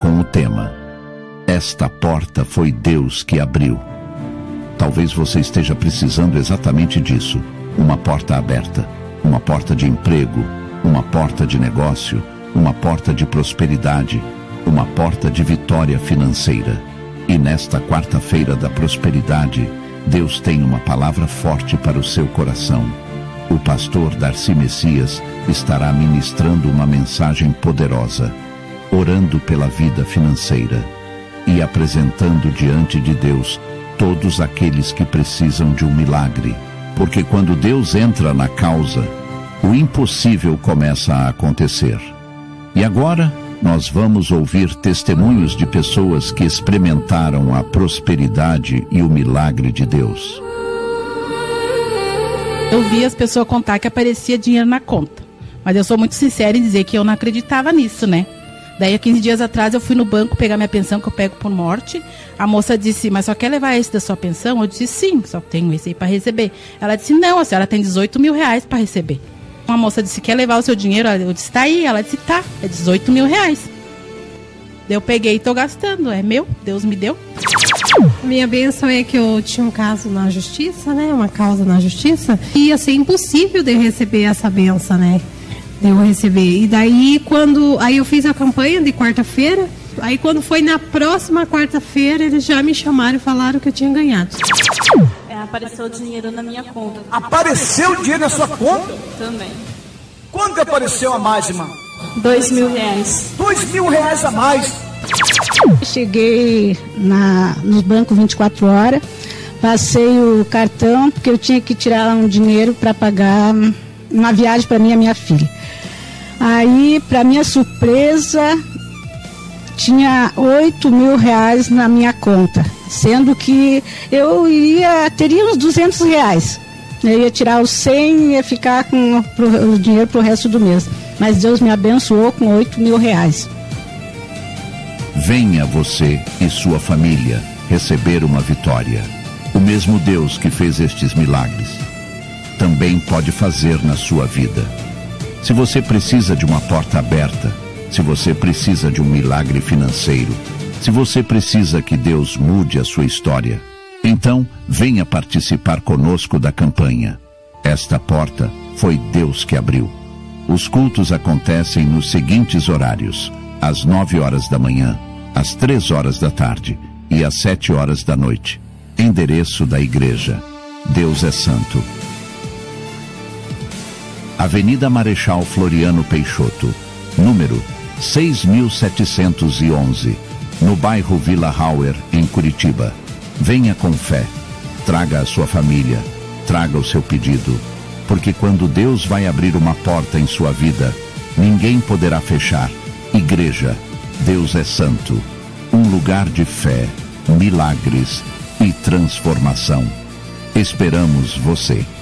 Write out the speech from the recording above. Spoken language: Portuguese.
com o tema Esta porta foi Deus que abriu. Talvez você esteja precisando exatamente disso. Uma porta aberta, uma porta de emprego, uma porta de negócio, uma porta de prosperidade, uma porta de vitória financeira. E nesta quarta-feira da prosperidade, Deus tem uma palavra forte para o seu coração. O pastor Darcy Messias estará ministrando uma mensagem poderosa, orando pela vida financeira e apresentando diante de Deus todos aqueles que precisam de um milagre. Porque quando Deus entra na causa, o impossível começa a acontecer. E agora, nós vamos ouvir testemunhos de pessoas que experimentaram a prosperidade e o milagre de Deus. Eu vi as pessoas contar que aparecia dinheiro na conta. Mas eu sou muito sincera em dizer que eu não acreditava nisso, né? Daí, há 15 dias atrás, eu fui no banco pegar minha pensão, que eu pego por morte. A moça disse, mas só quer levar esse da sua pensão? Eu disse, sim, só tenho esse aí para receber. Ela disse, não, a senhora tem 18 mil reais para receber. Uma moça disse, quer levar o seu dinheiro? Eu disse, tá aí. Ela disse, tá, é 18 mil reais. Daí eu peguei e tô gastando, é meu, Deus me deu. Minha bênção é que eu tinha um caso na justiça, né? Uma causa na justiça. E ia ser impossível de eu receber essa bênção, né? De eu receber. E daí, aí eu fiz a campanha de quarta-feira. Aí quando foi na próxima quarta-feira, eles já me chamaram e falaram que eu tinha ganhado. Apareceu dinheiro na minha conta. Apareceu dinheiro na sua conta? Também. Quanto que apareceu a mais, irmã? 2 mil reais. 2 mil reais a mais. Cheguei no banco 24 horas, passei o cartão, porque eu tinha que tirar um dinheiro para pagar uma viagem para mim e a minha filha. Aí, para minha surpresa, tinha 8 mil reais na minha conta, sendo que eu teria uns 200 reais. Eu ia tirar os 100 e ia ficar com o dinheiro para o resto do mês. Mas Deus me abençoou com 8 mil reais. Venha você e sua família receber uma vitória. O mesmo Deus que fez estes milagres também pode fazer na sua vida. Se você precisa de uma porta aberta, se você precisa de um milagre financeiro, se você precisa que Deus mude a sua história, então venha participar conosco da campanha. Esta porta foi Deus que abriu. Os cultos acontecem nos seguintes horários: às 9 horas da manhã, às 3 horas da tarde e às 7 horas da noite. Endereço da igreja: Deus é Santo. Avenida Marechal Floriano Peixoto, número 6.711, no bairro Vila Hauer, em Curitiba. Venha com fé, traga a sua família, traga o seu pedido, porque quando Deus vai abrir uma porta em sua vida, ninguém poderá fechar. Igreja, Deus é Santo, um lugar de fé, milagres e transformação. Esperamos você.